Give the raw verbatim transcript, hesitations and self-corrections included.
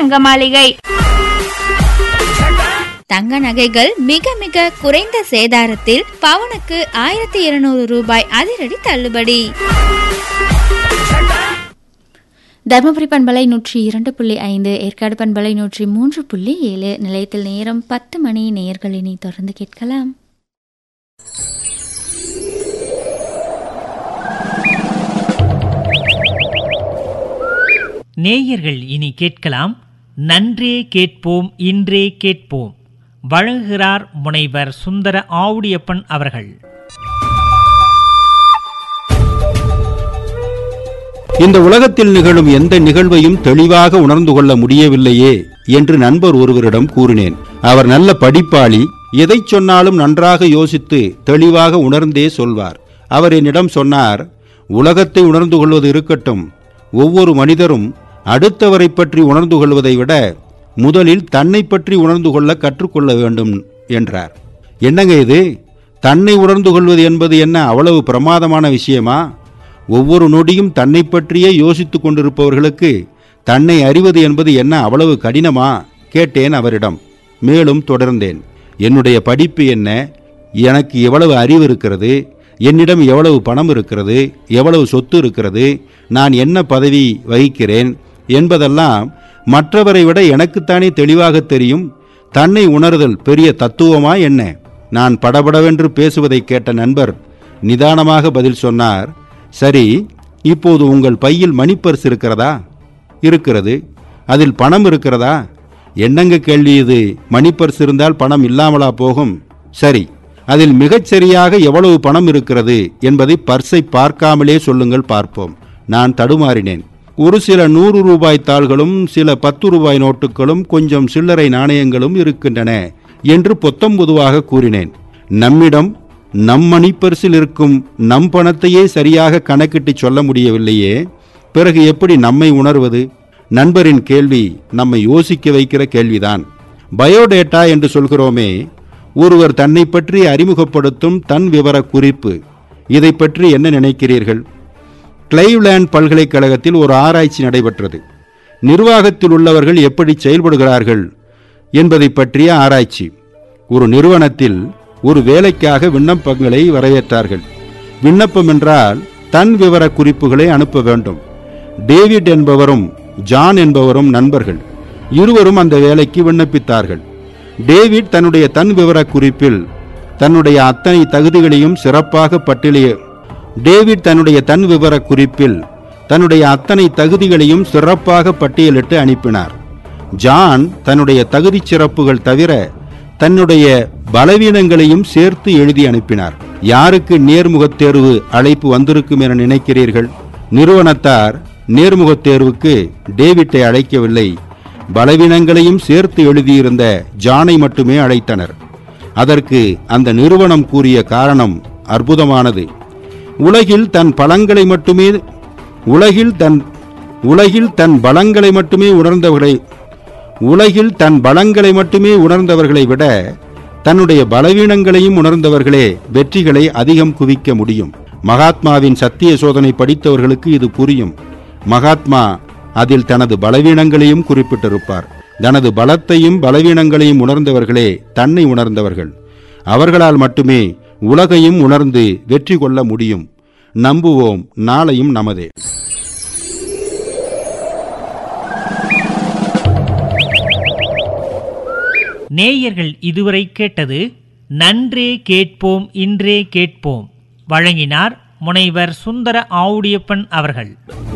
தங்க மாளிகை. தங்க நகைகள் மிக மிக குறைந்த சேதாரத்தில் பவுனுக்கு ஆயிரத்தி இருநூறு ரூபாய் அதிரடி தள்ளுபடி. தர்மபுரி பண்பலை நூற்றி இரண்டு புள்ளி ஐந்து, ஏற்காடு பண்பலை நூற்றி மூன்று புள்ளி ஏழு. நிலையத்தில் நேரம் பத்து மணி. நேயர்களினை தொடர்ந்து கேட்கலாம். நேயர்கள் இனி கேட்கலாம் நன்றே கேட்போம் இன்றே கேட்போம். வழங்குகிறார் முனைவர் சுந்தர ஆவுடியப்பன் அவர்கள். இந்த உலகத்தில் நிகழும் எந்த நிகழ்வையும் தெளிவாக உணர்ந்து கொள்ள முடியவில்லையே என்று நண்பர் ஒருவரிடம் கூறினேன். அவர் நல்ல படிப்பாளி, எதை சொன்னாலும் நன்றாக யோசித்து தெளிவாக உணர்ந்தே சொல்வார். அவர் என்னிடம் சொன்னார், உலகத்தை உணர்ந்து கொள்வது இருக்கட்டும், ஒவ்வொரு மனிதரும் அடுத்தவரை பற்றி உணர்ந்து கொள்வதை விட முதலில் தன்னை பற்றி உணர்ந்து கொள்ள கற்றுக்கொள்ள வேண்டும் என்றார். என்னங்க இது, தன்னை உணர்ந்து கொள்வது என்பது என்ன அவ்வளவு பிரமாதமான விஷயமா? ஒவ்வொரு நொடியும் தன்னை பற்றியே யோசித்துக் கொண்டிருப்பவர்களுக்கு தன்னை அறிவது என்பது என்ன அவ்வளவு கடினமா கேட்டேன் அவரிடம். மேலும் தொடர்ந்தேன், என்னுடைய படிப்பு என்ன, எனக்கு எவ்வளவு அறிவு இருக்கிறது, என்னிடம் எவ்வளவு பணம் இருக்கிறது, எவ்வளவு சொத்து இருக்கிறது, நான் என்ன பதவி வகிக்கிறேன் என்பதெல்லாம் மற்றவரை விட எனக்குத்தானே தெளிவாக தெரியும். தன்னை உணர்தல் பெரிய தத்துவமா என்ன? நான் படபடவென்று பேசுவதை கேட்ட நண்பர் நிதானமாக பதில் சொன்னார். சரி, இப்போது உங்கள் பையில் மணிப்பர்ஸ் இருக்கிறதா? இருக்கிறது. அதில் பணம் இருக்கிறதா? என்னங்க கேள்வி இது, மணிப்பர்ஸ் இருந்தால் பணம் இல்லாமலா போகும்? சரி, அதில் மிகச்சரியாக எவ்வளவு பணம் இருக்கிறது என்பதை பர்ஸை பார்க்காமலே சொல்லுங்கள் பார்ப்போம். நான் தடுமாறினேன். ஒரு சில நூறு ரூபாய் தாள்களும் சில பத்து ரூபாய் நோட்டுகளும் கொஞ்சம் சில்லறை நாணயங்களும் இருக்கின்றன என்று பொத்தம் பொதுவாக கூறினேன். நம்மிடம் நம் மணிப்பரிசில் இருக்கும் நம் பணத்தையே சரியாக கணக்கிட்டு சொல்ல முடியவில்லையே, பிறகு எப்படி நம்மை உணர்வது? நண்பரின் கேள்வி நம்மை யோசிக்க வைக்கிற கேள்விதான். பயோடேட்டா என்று சொல்கிறோமே, ஒருவர் தன்னை பற்றி அறிமுகப்படுத்தும் தன் விவர குறிப்பு, இதை பற்றி என்ன நினைக்கிறீர்கள்? கிளைவ்லேண்ட் பல்கலைக்கழகத்தில் ஒரு ஆராய்ச்சி நடைபெற்றது. நிர்வாகத்தில் உள்ளவர்கள் எப்படி செயல்படுகிறார்கள் என்பதை பற்றிய ஆராய்ச்சி. ஒரு நிறுவனத்தில் ஒரு வேலைக்காக விண்ணப்பங்களை வரவேற்றார்கள். விண்ணப்பம் என்றால் தன் விவர குறிப்புகளை அனுப்ப வேண்டும். டேவிட் என்பவரும் ஜான் என்பவரும் நண்பர்கள். இருவரும் அந்த வேலைக்கு விண்ணப்பித்தார்கள். டேவிட் தன்னுடைய தன் விவர குறிப்பில் தன்னுடைய அத்தனை தகுதிகளையும் சிறப்பாக பட்டியலிய டேவிட் தன்னுடைய தன் விவர குறிப்பில் தன்னுடைய அத்தனை தகுதிகளையும் சிறப்பாக பட்டியலிட்டு அனுப்பினார். ஜான் தன்னுடைய தகுதி சிறப்புகள் தவிர தன்னுடைய பலவீனங்களையும் சேர்த்து எழுதி அனுப்பினார். யாருக்கு நேர்முகத் தேர்வு அழைப்பு வந்திருக்கும் என நினைக்கிறீர்கள்? நிறுவனத்தார் நேர்முகத் தேர்வுக்கு டேவிட்டை அழைக்கவில்லை, பலவீனங்களையும் சேர்த்து எழுதியிருந்த ஜானை மட்டுமே அழைத்தனர். அதற்கு அந்த நிறுவனம் கூறிய காரணம் அற்புதமானது. உலகில் தன் பலங்களை மட்டுமே உலகில் தன் உலகில் தன் பலங்களை மட்டுமே உணர்ந்தவர்களை உலகில் தன் பலங்களை மட்டுமே உணர்ந்தவர்களை விட தன்னுடைய பலவீனங்களையும் உணர்ந்தவர்களே வெற்றிகளை அதிகம் குவிக்க முடியும். மகாத்மாவின் சத்திய சோதனை படித்தவர்களுக்கு இது புரியும். மகாத்மா அதில் தனது பலவீனங்களையும் குறிப்பிட்டிருப்பார். தனது பலத்தையும் பலவீனங்களையும் உணர்ந்தவர்களே தன்னை உணர்ந்தவர்கள். அவர்களால் மட்டுமே உலகையும் உணர்ந்து வெற்றி கொள்ள முடியும். நம்புவோம், நாளையும் நமதே. நேயர்கள் இதுவரை கேட்டது நன்றே கேட்போம் இன்றே கேட்போம். வழங்கினார் முனைவர் சுந்தர ஆவுடியப்பன் அவர்கள்.